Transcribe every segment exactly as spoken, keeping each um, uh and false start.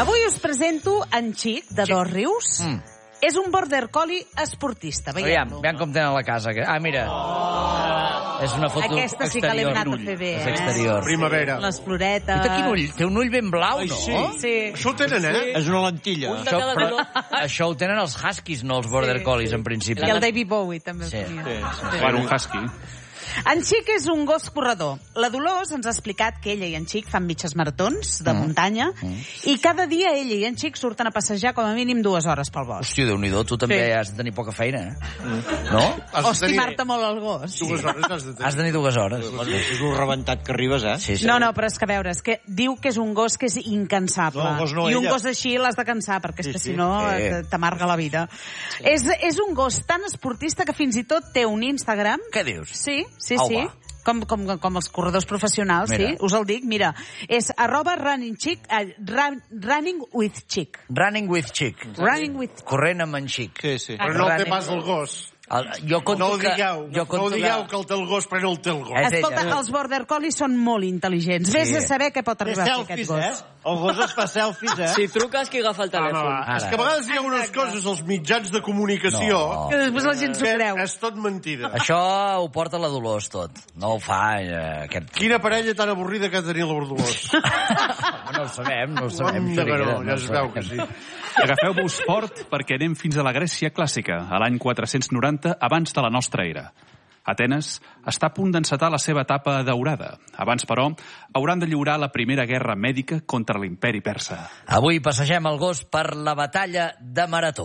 Avui us presento en Xic, de Dos Rius. Mm. És un border collie esportista. Veiem, veiem com tenen la casa. Ah, mira. Oh. És una foto Aquesta sí que l'hem anat a fer bé. És exterior. Primavera. Les floretes. I quin ull? Té un ull ben blau, Ai, no? sí. Sí. Això ho tenen, eh? És una lentilla. Això, però, això ho tenen els huskies, no els border Sí. collies, en principi. I el David Bowie també Sí. ho tenia. Sí, sí. Sí. Bueno, un husky. En Xic és un gos corredor. La Dolors ens ha explicat que ella i en Xic fan mitges maratons de Mm. muntanya mm. i cada dia ella i en Xic surten a passejar com a mínim dues hores pel bosc. Hòstia, Déu-n'hi-do, tu també Sí. has de tenir poca feina, eh? Mm. No? Has de O tenir estimar-te molt el gos. dues hores has de tenir. Has de tenir dues hores. És un rebentat que arribes, eh? Sí, sí. No, no, però és que a veure, és que diu que és un gos que és incansable. No, el gos no, I un ella. gos així l'has de cansar, perquè és Sí, que sí. si no Sí. eh, t'amarga la vida. Sí. És, és un gos tan esportista que fins i tot té un Instagram. Què dius? Sí, sí, Au, sí. va. Com, com, com els corredors professionals, Mira. sí, us el dic. Mira, és arroba running chic, eh, run, running with chic. Running with Xic. Running with... Corrent amb en Xic. Sí, sí. Però no el té Running- pas el gos. El, jo conto No ho que... digueu, jo no conto ho digueu que el té el gos, però no el té el gos. És Escolta, ella. els border collies són molt intel·ligents. Sí. Vés a saber què pot Té arribar a fer selfies, aquest gos. eh? El gos es fa selfies, eh? Si truques, qui agafa el telèfon? Ara. És que a vegades hi ha unes coses als mitjans de comunicació No. Que després la gent s'ho que creu. és tot mentida. Això ho porta la Dolors, tot. No ho fa, eh, aquest... Quina parella tan avorrida que ha de tenir la Dolors. No ho sabem, no ho sabem. Anda que no, ja es ho veu sabem. que sí. Agafeu-vos fort perquè anem fins a la Grècia clàssica, a l'any quatre-cents noranta abans de la nostra era. Atenes està a punt d'encetar la seva etapa daurada. Abans, però, hauran de lliurar la primera guerra mèdica contra l'imperi persa. Avui passegem el gos per la batalla de Marató.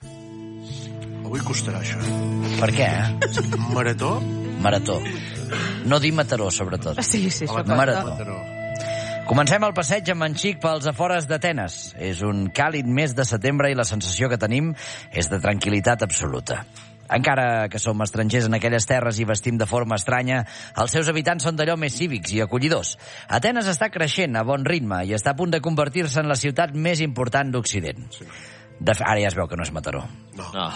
Avui costarà això. Per què, eh? Marató? Marató. No dir Mataró, sobretot. Sí, sí, això Marató. Mataró. Comencem el passeig amb en Xic pels afores d'Atenes. És un càlid mes de setembre i la sensació que tenim és de tranquil·litat absoluta. Encara que som estrangers en aquelles terres i vestim de forma estranya, els seus habitants són d'allò més cívics i acollidors. Atenes està creixent a bon ritme i està a punt de convertir-se en la ciutat més important d'Occident. De fe, ara ja es veu que no és Mataró. No. No.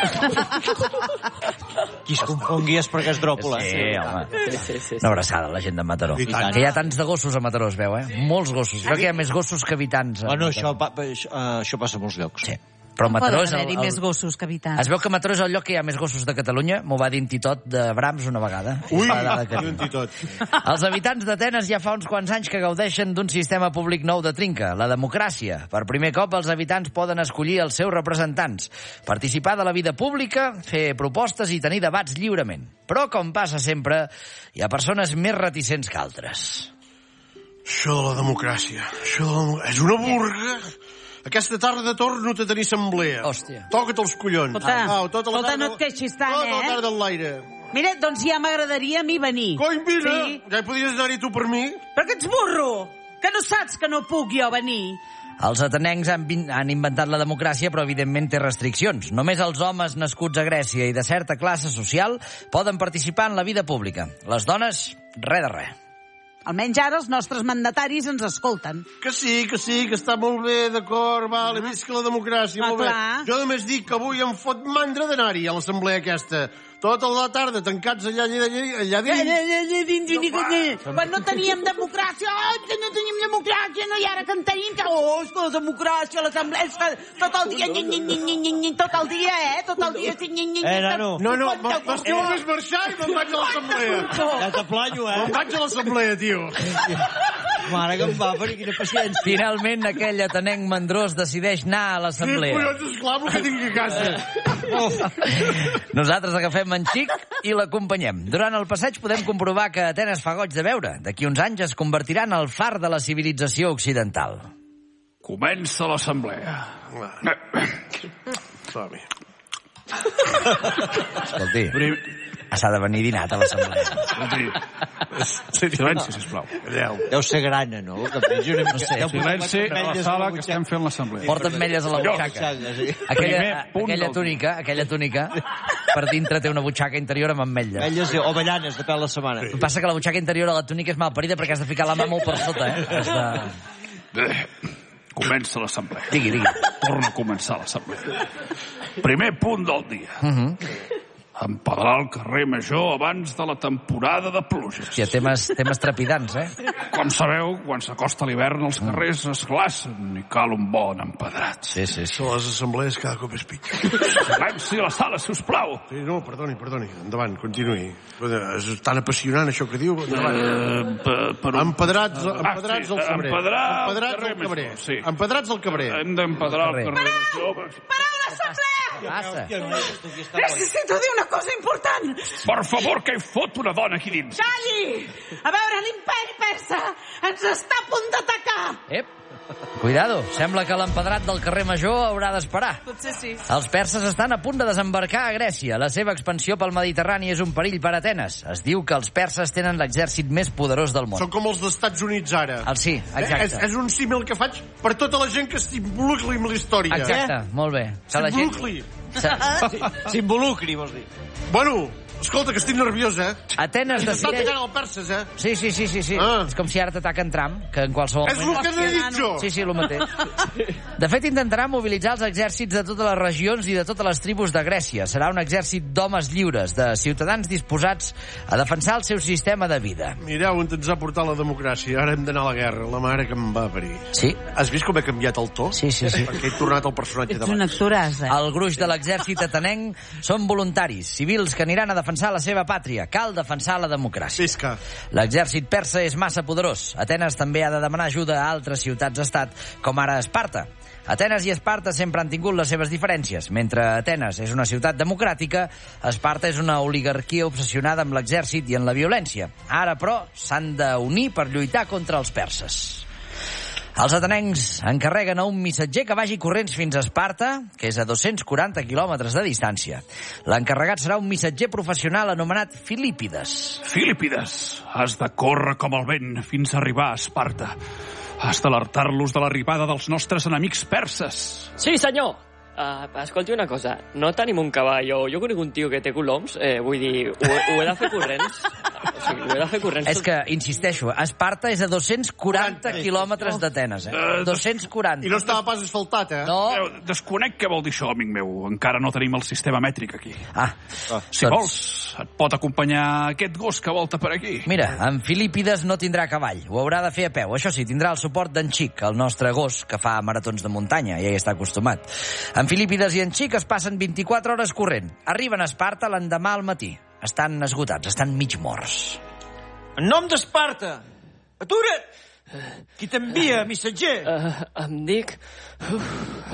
Qui es confongui és perquè és dròpol, Sí, eh? home. Sí, sí, sí. Una abraçada a la gent de Mataró. I tant. Que hi ha tants de gossos a Mataró, es veu, eh? Molts gossos. Crec que hi ha més gossos que habitants. a Bueno, Mataró. això, pa- això, uh, això passa a molts llocs. Sí. Però Mataró és Poden el, haver-hi el... més gossos que habitants. Es veu que Mataró és el lloc que hi ha més gossos de Catalunya. M'ho va dir en Titot de Brams una vegada. Ui, És la dada que i un tinc. titot. Els habitants d'Atenes ja fa uns quants anys que gaudeixen d'un sistema públic nou de trinca, la democràcia. Per primer cop, els habitants poden escollir els seus representants, participar de la vida pública, fer propostes i tenir debats lliurement. Però, com passa sempre, hi ha persones més reticents que altres. Això de la democràcia. Això de la... demo- És una burga. Aquesta tarda torno a tenir assemblea. Hòstia. Toca't els collons. Escolta, Au, tota la escolta, tarda... no et queixis tant, tota la eh? tarda en l'aire. Mira, doncs ja m'agradaria a mi venir. Cony, mira, Sí. ja hi podries anar-hi tu per mi. Però que ets burro! Que no saps que no puc jo venir? Els atenencs han, vin- han inventat la democràcia, però evidentment té restriccions. Només els homes nascuts a Grècia i de certa classe social poden participar en la vida pública. Les dones, res de res. Almenys ara els nostres mandataris ens escolten. Que sí, que sí, que està molt bé, d'acord, vale, visca la democràcia, Ah, molt bé. clar. Jo només dic que avui em fot mandra d'anar-hi a l'assemblea aquesta. Tota la tarda tancats allà, allà, allà, allà dins. Quan no teníem democràcia, oh, que no teníem democràcia, no, i ara que en tenim, que, oh, és que la democràcia, l'assemblea, és que tot el dia, nyi, nyi, nyi, nyi, nyi, nyi, tot el dia, eh, tot el dia, nyi, nyi, nyi, Eh, nano. No, no, vas que vulguis marxar i me'n vaig a l'assemblea. Ja t'aplanyo, Me'n eh? vaig a l'assemblea, tio. Mare que em va, per quina paciència. Finalment, aquell atenenc mandrós decideix anar a Sí, l'assemblea. collons, esclar, el que tinc a casa. Nosaltres agafem en Xic i l'acompanyem. Durant el passeig podem comprovar que Atenes fa goig de veure. D'aquí uns anys es convertirà en el far de la civilització occidental. Comença l'assemblea. Som-hi. Escolti, Prim... s'ha de venir dinat a l'assemblea. Silenci, sisplau. Adéu. Deu ser grana, no? El que mengi una mica... No sé. Deu posar Silenci quatre a la ametlles sala a que estem fent l'assemblea. Porta ametlles a la butxaca. Sí. Aquella, Primer punt aquella del- túnica, aquella túnica, per dintre té una butxaca interior amb ametlles. Ametlles o avellanes, depèn de la setmana. El que passa que la butxaca interior a la túnica és malparida perquè has de ficar la mà molt per sota, eh? Has de... Comença l'assemblea. Digui, digui. Torna a començar l'assemblea. Primer punt del dia. Uh -huh. empedrar el carrer Major abans de la temporada de pluges. Hòstia, temes, temes trepidants, eh? Com sabeu, quan s'acosta l'hivern els carrers es glacen i cal un bon empedrat. Sí, sí, sí. Això les assemblees cada cop és pitjor. Silenci a la sala, si us plau. Sí, no, perdoni, perdoni. Endavant, continuï. És tan apassionant això que diu. Endavant. Eh, per, per un... Empedrats, empedrats al Ah, sí, cabrer. empedrar el Empedrats carrer al cabrer. Major, sí. Empedrats al cabrer. Hem d'empedrar el carrer Major. Pareu l'assemblea! Què passa? Necessito dir una cosa important. Per favor, que hi fot una dona aquí dins. Calli! A veure, l'imperi persa ens està a punt d'atacar. Ep, cuidado, sembla que l'empedrat del carrer Major haurà d'esperar. Potser sí. Els perses estan a punt de desembarcar a Grècia. La seva expansió pel Mediterrani és un perill per Atenes. Es diu que els perses tenen l'exèrcit més poderós del món. Són com els d'Estats Units ara. El sí, Eh, exacte. és, és un símil que faig per tota la gent que s'involucri amb la història. Exacte, molt bé. Que la gent... S'involucri. S'involucri, vols dir. Bueno, escolta, que estic nerviós, eh? Atenes T'està decideix... atacant el perses, eh? Sí, sí, sí, sí, sí. Ah. És com si ara t'ataquen Trump, que en qualsevol És el que n'he dit jo. Sí, sí, el mateix. De fet, intentarà mobilitzar els exèrcits de totes les regions i de totes les tribus de Grècia. Serà un exèrcit d'homes lliures, de ciutadans disposats a defensar el seu sistema de vida. Mireu on ens ha portat la democràcia. Ara hem d'anar a la guerra. La mare que em va parir. Sí? Has vist com he canviat el to? Sí, sí, sí. Perquè he tornat al personatge Ets d'abans. un actoràs, eh? El gruix de l'exèrcit atenenc són voluntaris, civils que aniran a defensar la seva pàtria. Cal defensar la democràcia. Visca. L'exèrcit persa és massa poderós. Atenes també ha de demanar ajuda a altres ciutats-estat, com ara Esparta. Atenes i Esparta sempre han tingut les seves diferències. Mentre Atenes és una ciutat democràtica, Esparta és una oligarquia obsessionada amb l'exèrcit i en la violència. Ara, però, s'han d'unir per lluitar contra els perses. Els atenencs encarreguen a un missatger que vagi corrents fins a Esparta, que és a dos-cents quaranta quilòmetres de distància. L'encarregat serà un missatger professional anomenat Filípides. Filípides, has de córrer com el vent fins a arribar a Esparta. Has d'alertar-los de l'arribada dels nostres enemics perses. Sí, senyor! Uh, escolti una cosa, no tenim un cavall o jo conec un tio que té coloms, eh, vull dir, ho, ho he de fer corrents. O sigui, ho he de fer corrents. És que, insisteixo, Esparta és a dos-cents quaranta quilòmetres d'Atenes, eh? dos-cents quaranta. I no estava pas asfaltat, eh? No. Eh, Desconec què vol dir això, amic meu. Encara no tenim el sistema mètric aquí. Ah, Si doncs- vols, et pot acompanyar aquest gos que volta per aquí. Mira, en Filípides no tindrà cavall, ho haurà de fer a peu. Això sí, tindrà el suport d'en Xic, el nostre gos, que fa maratons de muntanya, ja hi està acostumat. En Filípides i en Xic es passen vint-i-quatre hores corrent. Arriben a Esparta l'endemà al matí. Estan esgotats, estan mig morts. En nom d'Esparta! Atura't! Qui t'envia, missatger? Uh, em dic... Uf,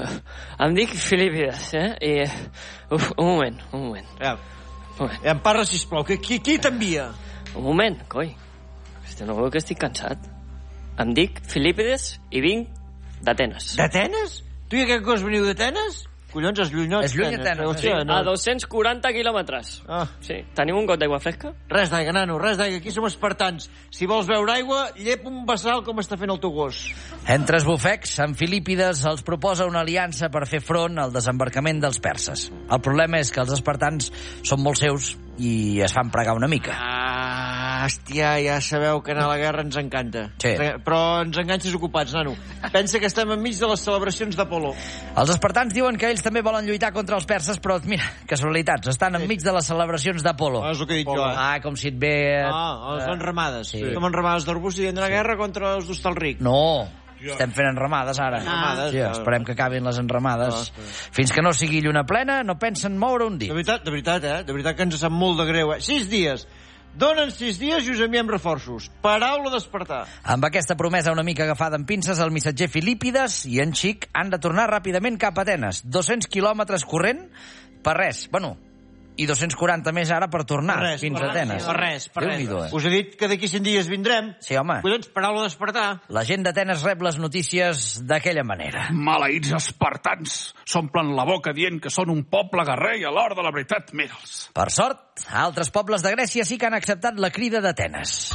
em dic Filípides, eh? I... Uf, un moment, un moment. Ja, Un moment, ja em parla, sisplau. Qui, qui, qui t'envia? un moment, coi. Hosti, no veu que estic cansat? Em dic Filípides i vinc d'Atenes. D'Atenes? Tu i aquest gos veniu d'Atenes? Collons, és lluny, no? És lluny, Atenes, Hòstia, eh? no. A dos-cents quaranta quilòmetres. Ah. Sí. Tenim un got d'aigua fresca? Res d'aigua, nano, res d'aigua. Aquí som espartans. Si vols beure aigua, llepa un vessal com està fent el teu gos. Entre esbufecs, en Filípides els proposa una aliança per fer front al desembarcament dels perses. El problema és que els espartans són molt seus i es fan pregar una mica. Ah, hòstia, ja sabeu que anar a la guerra ens encanta. Sí. Però ens enganxes ocupats, nano. Pensa que estem enmig de les celebracions d'Apolo. Els espartans diuen que ells també volen lluitar contra els perses, però, mira, casualitats, estan enmig de les celebracions d'Apolo. Ah, és el que he dit jo, eh? Ah, com si et ve... Ah, les enramades. Sí. Som enramades d'Arbús i hem d'anar a guerra contra els d'Hostalric. No, estem fent enramades ara. Enramades, Sí, ah. esperem que acabin les enramades. Fins que no sigui lluna plena, no pensen moure un dit. De veritat, de veritat, eh? De veritat que ens sap molt de greu, eh? Sis dies. Donen sis dies i us enviem reforços. Paraula d'Espartà. Amb aquesta promesa una mica agafada en pinces, el missatger Filípides i en Xic han de tornar ràpidament cap a Atenes. dos-cents quilòmetres corrent per res. Bueno, i dos-cents quaranta més ara per tornar Per res, fins per a Atenes. Per res, per res. Déu-n'hi-do, eh? Us he dit que d'aquí cent dies vindrem. Sí, home. Collons, paraula d'Espartà. La gent d'Atenes rep les notícies d'aquella manera. Maleïts espartans s'omplen la boca dient que són un poble guerrer i a l'hora de la veritat, mira'ls. Per sort, altres pobles de Grècia sí que han acceptat la crida d'Atenes.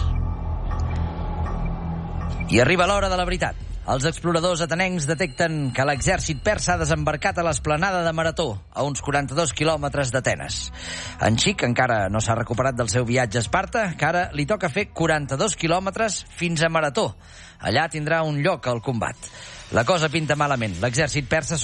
I arriba l'hora de la veritat. Els exploradors atenencs detecten que l'exèrcit persa ha desembarcat a l'esplanada de Marató, a uns quaranta-dos quilòmetres d'Atenes. En Xic encara no s'ha recuperat del seu viatge a Esparta, que ara li toca fer quaranta-dos quilòmetres fins a Marató. Allà tindrà un lloc al combat. La cosa pinta malament. L'exèrcit persa són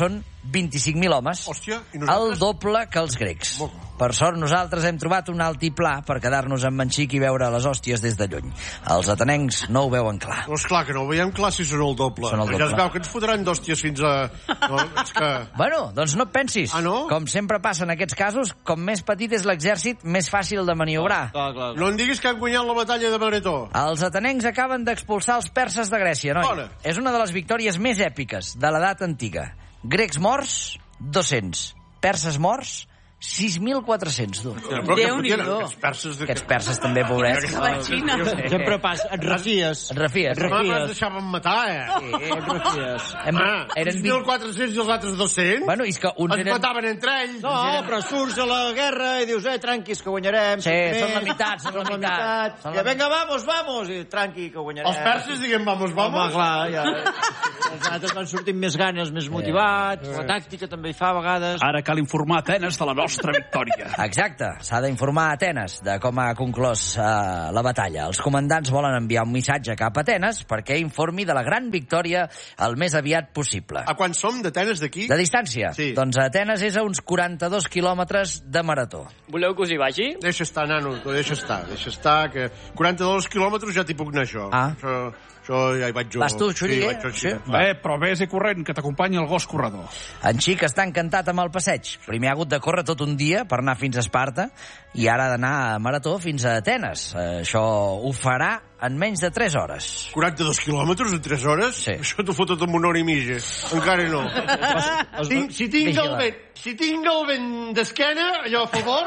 vint-i-cinc mil homes. Hòstia, i El nosaltres? doble que els grecs. Per sort, nosaltres hem trobat un altiplà per quedar-nos amb en Xic i veure les hòsties des de lluny. Els atenencs no ho veuen clar. No, esclar, que no ho veiem clar si són el doble. Són el Ja doble. es veu que ens fotran d'hòsties fins a... No, és que... Bueno, doncs no et pensis. Ah, no? Com sempre passa en aquests casos, com més petit és l'exèrcit, més fàcil de maniobrar. Clar, clar. No em diguis que han guanyat la batalla de Marató. Els atenencs acaben d'expulsar els perses de Grècia, noi. Fora. És una de les victòries més èpiques de l'edat antiga. Grecs morts, dos-cents. Perses morts, sis mil quatre-cents. Però que Déu-n'hi-do. potser aquests perses... De... Aquests perses també, pobrets. La Xina. Sempre passa, et refies. Et refies? Home, ens deixaven matar, eh? Et refies. Hem, Ah, eren sis vint... mil quatre-cents i els altres dos-cents? Bueno, és que uns Ens eren... mataven entre ells. No, però surts a la guerra i dius, eh, tranquis, que guanyarem. Sí, som són la més, meitat, són la meitat. Són I la- vinga, vamos, vamos, i tranqui, que guanyarem. Els perses diguem, vamos, Home, vamos. clar, ja. Els altres van sortir amb més ganes, més motivats, la tàctica també hi fa a vegades. Ara cal informar Atenes de la nostra victòria. Exacte, s'ha d'informar a Atenes de com ha conclòs eh, la batalla. Els comandants volen enviar un missatge cap a Atenes perquè informi de la gran victòria el més aviat possible. A quan som d'Atenes d'aquí? De distància? Sí. Doncs Atenes és a uns quaranta-dos quilòmetres de marató. Voleu que us hi vagi? Deixa estar, nano, tu deixa estar, deixa estar, que quaranta-dos quilòmetres ja t'hi puc anar, això. Ah. Això, això ja hi vaig jo. Vas tu, Xuriguer? Sí, vaig jo, Sí. sí. Va. Eh, però vés i corrent, que t'acompanyi el gos corredor. En Xic està encantat amb el passeig. Primer ha hagut de córrer tot un dia per anar fins a Esparta i ara ha d'anar a marató fins a Atenes. Eh, Això ho farà en menys de tres hores. quaranta-dos quilòmetres en tres hores? Sí. Això t'ho fotot en una hora i mitja. Encara no. Tinc, si tinc el Vigila. vent, si tinc el vent d'esquena, allò a favor,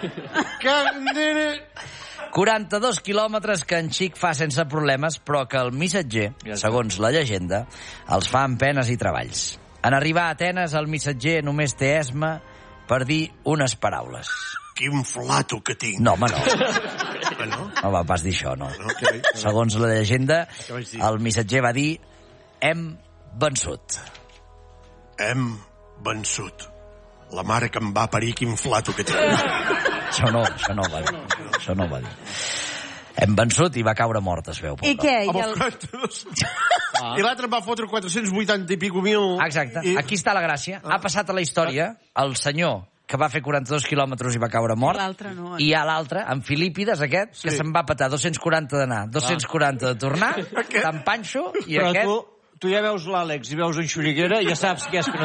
que... quaranta-dos quilòmetres que en Xic fa sense problemes, però que el missatger, segons la llegenda, els fa amb penes i treballs. En arribar a Atenes, el missatger només té esma per dir unes paraules. Quin flato que tinc. No, home, no. Ah, no? No va pas dir això, no. No, què vaig- Segons la llegenda, Què vaig dir? el missatger va dir hem vençut. Hem vençut. La mare que em va parir, quin flato que tinc. Això no, això no ho va dir. Això no ho va dir. Hem vençut i va caure mort, es veu. I què? Amb I els el... quaranta-dos. I l'altre em va fotre quatre-cents vuitanta i pico mil. Exacte, I... aquí està la gràcia. Ha passat a la història el senyor que va fer quaranta-dos quilòmetres i va caure mort. L'altre no. I hi ha l'altre, en Filípides, aquest, que Sí. se'n va petar dos-cents quaranta d'anar, dos-cents quaranta de tornar, tan panxo, i Però aquest... tu, tu ja veus l'Àlex i veus en Xuriguera i ja saps que és que no...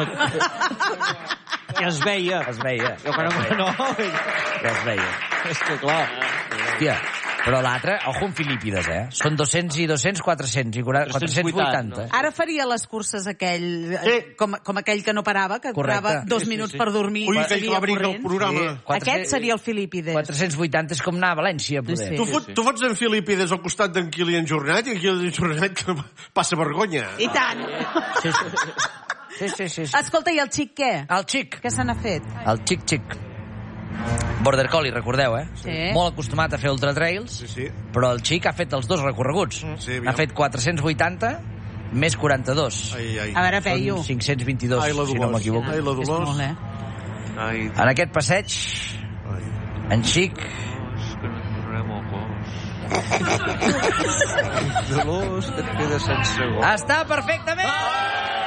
Que es veia. Es veia. Jo quan no, no, Ja es veia. és que clar. Hòstia, però l'altre, ojo amb Filípides, eh? Són dos-cents i dos-cents, quatre-cents i quatre-cents vuitanta. Ara faria les curses aquell, Sí. com, com aquell que no parava, que Correcte. durava dos Sí, sí, minuts sí. per dormir. Ui, i aquell que seguia va venir al corrent. programa. quatre-cents Aquest seria el Filípides. quatre-cents vuitanta és com anar a València, poder. Sí. Tu, fot, tu fots en Filipides al costat d'en Kilian Jornet i en Kilian Jornet que passa vergonya. I tant. Sí, sí. Sí, sí, sí, sí. Escolta, i el xic què? El Xic. Què se n'ha fet? El Xic Xic. Border Collie, recordeu, eh? Sí. Molt acostumat a fer ultratrails, Sí, sí. però el Xic ha fet els dos recorreguts. Sí, aviam. ha fet quatre-cents vuitanta més quaranta-dos. Ai, ai. A veure, veio. Són cinc-cents vint-i-dos, Ai, la si no Dolors. m'equivoco. Ai, la És Dolors. molt, eh? Ai, En aquest passeig, en Xic que no tornarem al cos. Dolors, que et queda sense gos. està perfectament!